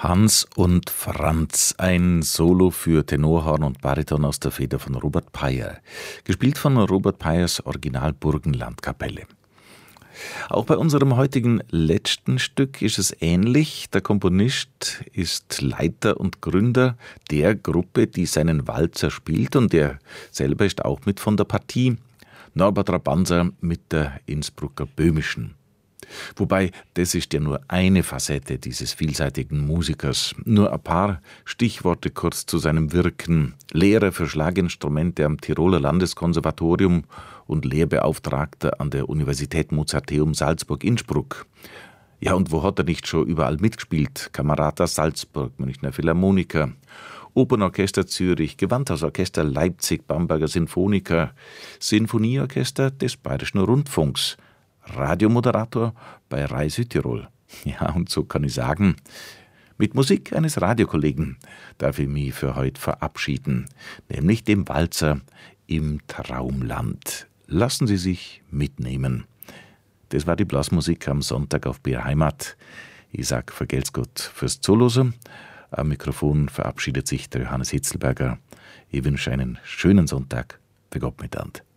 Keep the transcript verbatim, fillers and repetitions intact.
Hans und Franz, ein Solo für Tenorhorn und Bariton aus der Feder von Robert Peyer, gespielt von Robert Peyers Original Burgenlandkapelle. Auch bei unserem heutigen letzten Stück ist es ähnlich. Der Komponist ist Leiter und Gründer der Gruppe, die seinen Walzer spielt, und er selber ist auch mit von der Partie. Norbert Rabanser mit der Innsbrucker Böhmischen. Wobei, das ist ja nur eine Facette dieses vielseitigen Musikers. Nur ein paar Stichworte kurz zu seinem Wirken. Lehrer für Schlaginstrumente am Tiroler Landeskonservatorium und Lehrbeauftragter an der Universität Mozarteum Salzburg-Innsbruck. Ja, und wo hat er nicht schon überall mitgespielt? Camerata Salzburg, Münchner Philharmoniker, Opernorchester Zürich, Gewandhausorchester Leipzig, Bamberger Sinfoniker, Sinfonieorchester des Bayerischen Rundfunks, Radiomoderator bei Rai Südtirol. Ja, und so kann ich sagen, mit Musik eines Radiokollegen darf ich mich für heute verabschieden, nämlich dem Walzer im Traumland. Lassen Sie sich mitnehmen. Das war die Blasmusik am Sonntag auf B R Heimat. Ich sag vergelt's Gott fürs Zuhören. Am Mikrofon verabschiedet sich der Johannes Hitzelberger. Ich wünsche einen schönen Sonntag. Für Gott miteinander.